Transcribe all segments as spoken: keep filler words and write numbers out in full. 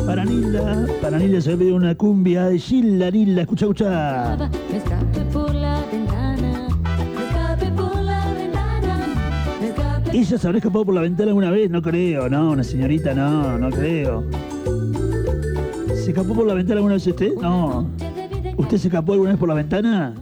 Para Nilda, para Nilda se ve una cumbia de Gilda, Nilda, escucha, escucha. Me escape por la ventana, me escape por la ventana, me escape. ¿Ella se habrá escapado por la ventana alguna vez? No creo, no, una señorita, no, no creo. ¿Se escapó por la ventana alguna vez usted? No. ¿Usted se escapó alguna vez por la ventana?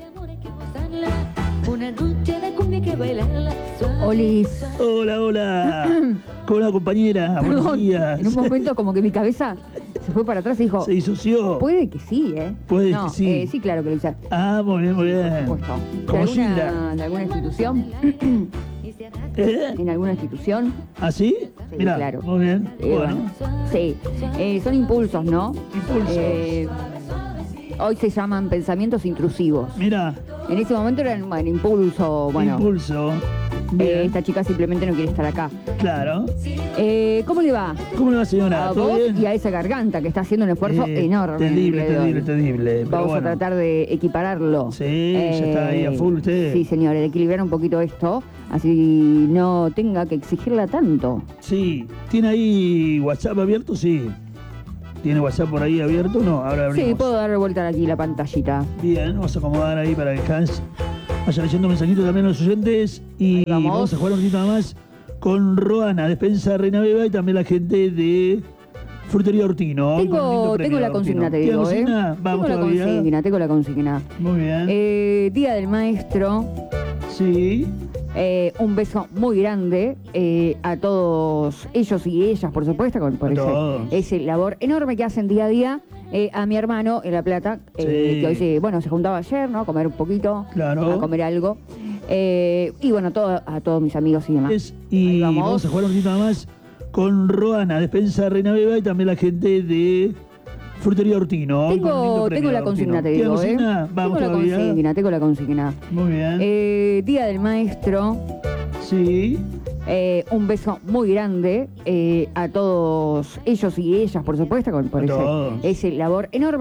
Una noche de cumbia que bailarla. Olis. Hola, hola. ¿Cómo la compañera? Buenos Perdón, días. en un momento como que mi cabeza se fue para atrás y dijo, Se disoció. puede que sí, ¿eh? Puede no, que sí. eh, sí, claro que lo hice. Ah, muy bien, muy bien. Por supuesto. ¿De Como alguna, Gilda. de alguna institución? ¿Eh? ¿En alguna institución? ¿Ah, sí? Sí, Mirá, claro. muy bien. Eh, Bueno, Sí. Eh, son impulsos, ¿no? impulsos. Eh, hoy se llaman pensamientos intrusivos. Mira, En ese momento eran, bueno, impulso, bueno. impulso. eh, Bien, esta chica simplemente no quiere estar acá. claro. Eh, ¿Cómo le va? ¿Cómo le va, señora? A ¿Todo vos bien? y a esa garganta que está haciendo un esfuerzo Eh, enorme. en el Terrible, día de hoy. terrible, terrible. Pero Vamos bueno. a tratar de equipararlo. Sí, ya está ahí a full usted. Sí, señor, de equilibrar un poquito esto, así no tenga que exigirla tanto. Sí. ¿Tiene ahí WhatsApp abierto? Sí. ¿Tiene WhatsApp por ahí abierto? No, ahora abrimos. Sí, puedo dar vuelta aquí la pantallita. Bien, vamos a acomodar ahí para que Hans vaya leyendo mensajitos también a los oyentes. Y Vamos. vamos a jugar un ratito nada más con Roana, despensa Reina Beba, y también la gente de Frutería Hortino. Hoy con un lindo Tengo, premio tengo la de consigna, Hortino. te ¿Tiene digo, ¿eh? consigna? Vamos tengo la todavía. consigna, tengo la consigna. Muy bien. Eh, Día del Maestro, Sí. eh, un beso muy grande eh, a todos ellos y ellas, por supuesto, con- por A ese, todos. ese labor enorme que hacen día a día. Eh, a mi hermano en La Plata, eh, Sí. que hoy se, bueno, se juntaba ayer, ¿no? A comer un poquito, Claro. a comer algo. Eh, y bueno, todo, a todos mis amigos y demás. Es- y Ahí vamos. vamos a jugar un ratito nada más con Roana, despensa Reina Beba, y también la gente de Frutería Hortino. Hoy con un lindo Tengo, premio tengo de la Hortino. consigna, te ¿Tiene digo, ¿eh? consigna? Vamos tengo la todavía. consigna, tengo la consigna. Muy bien. Eh, Día del Maestro, Sí. eh, un beso muy grande eh, a todos ellos y ellas, por supuesto, con- por A ese, todos. ese labor enorme.